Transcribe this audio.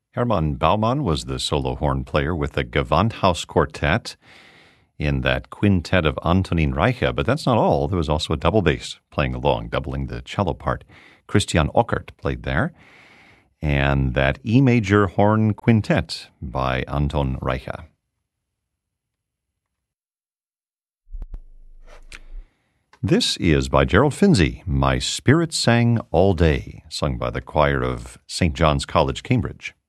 Hermann Baumann was the solo horn player with the Gewandhaus Quartet in that quintet of Antonin Reicha, but that's not all. There was also a double bass playing along, doubling the cello part. Christian Ockert played there, and that E major horn quintet by Anton Reicha. This is by Gerald Finzi, My Spirit Sang All Day, sung by the choir of St. John's College, Cambridge.